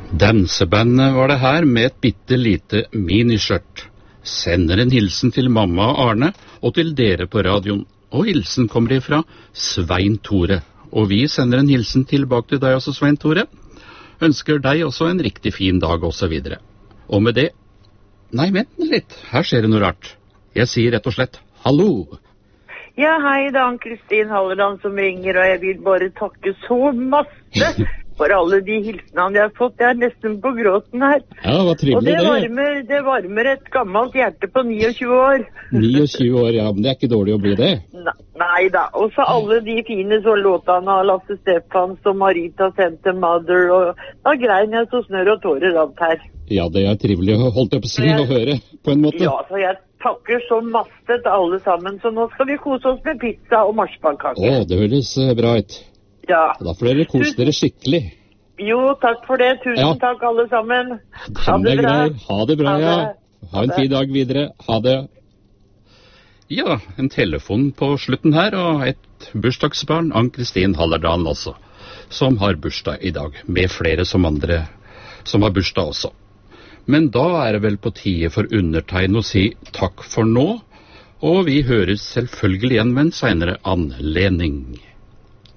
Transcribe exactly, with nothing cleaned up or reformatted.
Dansebandet var det her med et bitte lite miniskjørt. Sender en hilsen til mamma og Arne og til dere på radioen. Og hilsen kommer ifra Svein Tore. Og vi sender en hilsen tilbake til deg også, Svein Tore. Ønsker deg også en riktig fin dag og så videre. Og med det... Nei, vent litt. Her skjer det noe rart. Jeg sier rett og slett hallo. Ja, hei, det er Ann-Kristin Hallerdan som ringer, og jeg vil bare takke så masse for alle de hilsene jeg har fått. Jeg er nesten på gråten her. Ja, hva trivelig det. Og det varmer, det varmer et gammelt hjerte på niogtjue år. niogtjue år, ja, men det er ikke dårlig å bli det. Ne nei da. Og så alle de fine så låtene av Lasse Stefans og Marita sendte Mother, og da grein jeg så snør og tårer alt her. Ja, det er trivelig å holde opp å si og høre, på en måte. Ja, så jeg takker så masse til alle sammen, så nå skal vi kose oss med pizza og marsipankake. Å, det høres bra ut. Ja. Da får dere kose dere skikkelig. Jo, takk for det. Tusen ja. takk alle sammen. Ha det bra. Ha det bra, ja. Ha en fin dag videre. Ha det. Ja, en telefon på slutten her, og et bursdagsbarn, Ann-Kristin Hallerdan også, som har bursdag i dag, med flere som andre som har bursdag også. Men da er det vel på tide for undertegn å si takk for nå, og vi høres selvfølgelig igjen ved en senere anledning.